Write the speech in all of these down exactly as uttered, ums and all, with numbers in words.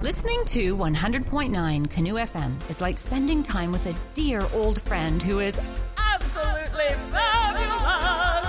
Listening to one hundred point nine Canoe F M is like spending time with a dear old friend who is absolutely fabulous.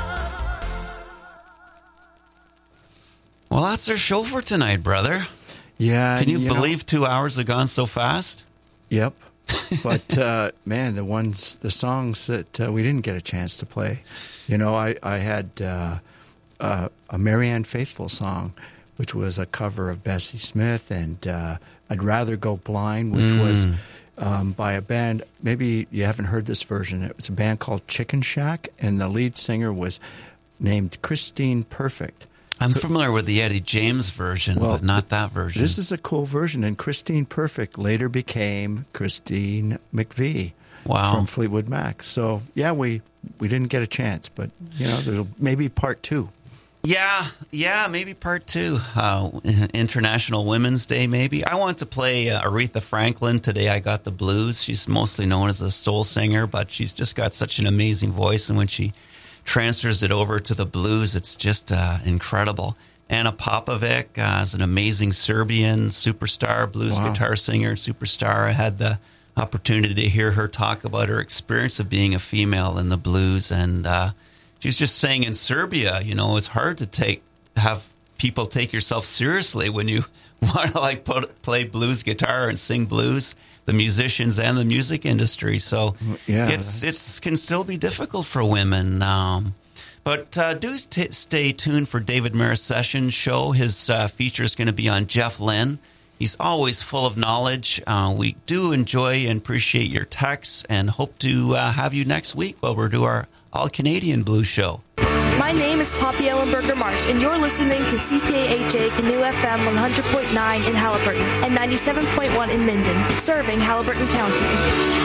Well, that's our show for tonight, brother. Yeah. Can you, you believe know, two hours have gone so fast? Yep. But, uh, man, the ones, the songs that uh, we didn't get a chance to play. You know, I, I had uh, uh, a Marianne Faithfull song, which was a cover of Bessie Smith, and uh, I'd Rather Go Blind, which mm. was um, by a band. Maybe you haven't heard this version. It was a band called Chicken Shack, and the lead singer was named Christine Perfect. I'm familiar with the Eddie James version, well, but not that version. This is a cool version, and Christine Perfect later became Christine McVie wow. from Fleetwood Mac. So, yeah, we, we didn't get a chance, but, you know, there'll maybe part two. Yeah, yeah, maybe part two. Uh, International Women's Day, maybe. I want to play uh, Aretha Franklin. Today I Got the Blues. She's mostly known as a soul singer, but she's just got such an amazing voice, and when she transfers it over to the blues, it's just uh, incredible. Anna Popovic uh, is an amazing Serbian superstar, blues wow. guitar singer, superstar. I had the opportunity to hear her talk about her experience of being a female in the blues, and uh, she's just saying in Serbia, you know, it's hard to take have people take yourself seriously when you want to like put, play blues guitar and sing blues. The musicians and the music industry, so yeah, it's it's can still be difficult for women. Um, but uh, do st- stay tuned for David Maris Sessions' show. His uh, feature is going to be on Jeff Lynne. He's always full of knowledge. Uh, we do enjoy and appreciate your texts, and hope to uh, have you next week while we do our All Canadian Blues show. My name is Poppy Ellenberger Marsh, and you're listening to C K H A Canoe F M one hundred point nine in Haliburton and ninety-seven point one in Minden, serving Haliburton County.